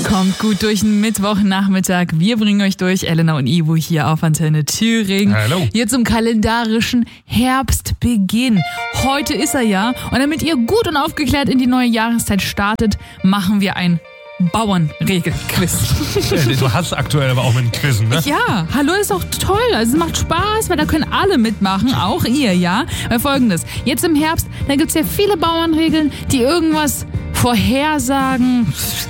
Kommt gut durch den Mittwochnachmittag. Wir bringen euch durch, Elena und Ivo hier auf Antenne Thüringen. Hallo. Hier zum kalendarischen Herbstbeginn. Heute ist er ja. Und damit ihr gut und aufgeklärt in die neue Jahreszeit startet, machen wir ein Bauernregel-Quiz. Du hast aktuell aber auch mit dem Quizzen, ne? Ja, hallo, ist auch toll. Also es macht Spaß, weil da können alle mitmachen, auch ihr, ja? Weil Folgendes, jetzt im Herbst, da gibt's ja viele Bauernregeln, die irgendwas vorhersagen.